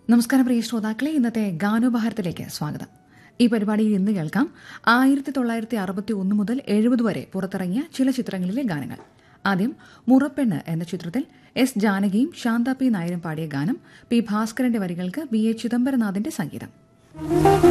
നമസ്കാരം പ്രിയ ശ്രോതാക്കളെ, ഇന്നത്തെ ഗാനോപഹാരത്തിലേക്ക് സ്വാഗതം. ഈ പരിപാടിയിൽ ഇന്ന് കേൾക്കാം 1961 മുതൽ 70 വരെ പുറത്തിറങ്ങിയ ചില ചിത്രങ്ങളിലെ ഗാനങ്ങൾ. ആദ്യം മുറപ്പെണ്ണ് എന്ന ചിത്രത്തിൽ എസ് ജാനകിയും ശാന്ത പി നായരും പാടിയ ഗാനം. പി ഭാസ്കരന്റെ വരികൾക്ക് വി എ ചിദംബരനാഥിന്റെ സംഗീതം.